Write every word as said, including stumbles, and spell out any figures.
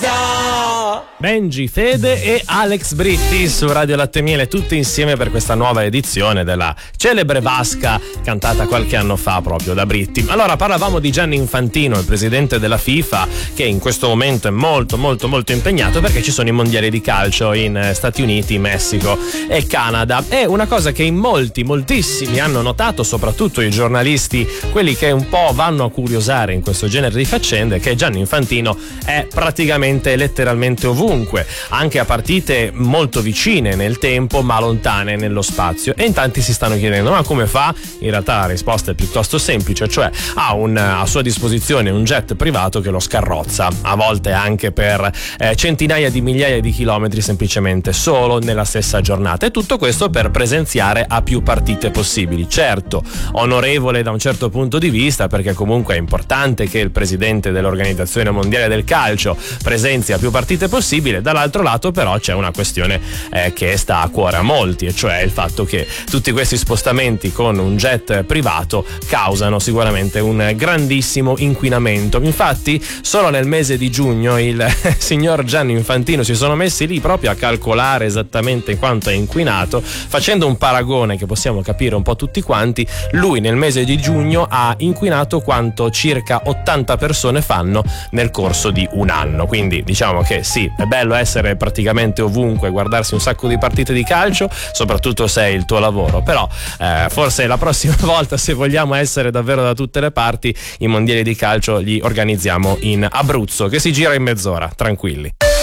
Basta! Benji Fede e Alex Britti su Radio Latte Miele, tutti insieme per questa nuova edizione della celebre vasca cantata qualche anno fa proprio da Britti. Allora, parlavamo di Gianni Infantino, il presidente della FIFA, che in questo momento è molto molto molto impegnato perché ci sono i mondiali di calcio in Stati Uniti, Messico e Canada. È una cosa che in molti, moltissimi hanno notato, soprattutto i giornalisti, quelli che un po' vanno a curiosare in questo genere di faccende, che Gianni Infantino è praticamente letteralmente ovunque, anche a partite molto vicine nel tempo ma lontane nello spazio, e in tanti si stanno chiedendo ma come fa? In realtà la risposta è piuttosto semplice, cioè ha un, a sua disposizione un jet privato che lo scarrozza, a volte anche per eh, centinaia di migliaia di chilometri, semplicemente solo nella stessa giornata, e tutto questo per presenziare a più partite possibili. Certo, onorevole da un certo punto di vista, perché comunque è importante che il presidente dell'Organizzazione Mondiale del Calcio presenzi a più partite possibili. Dall'altro lato però c'è una questione eh, che sta a cuore a molti, e cioè il fatto che tutti questi spostamenti con un jet privato causano sicuramente un grandissimo inquinamento. Infatti solo nel mese di giugno il signor Gianni Infantino si sono messi lì proprio a calcolare esattamente quanto è inquinato, facendo un paragone che possiamo capire un po' tutti quanti. Lui nel mese di giugno ha inquinato quanto circa ottanta persone fanno nel corso di un anno. Quindi diciamo che sì, è bello essere praticamente ovunque, guardarsi un sacco di partite di calcio, soprattutto se è il tuo lavoro, però eh, forse la prossima volta, se vogliamo essere davvero da tutte le parti, i mondiali di calcio li organizziamo in Abruzzo, che si gira in mezz'ora, tranquilli.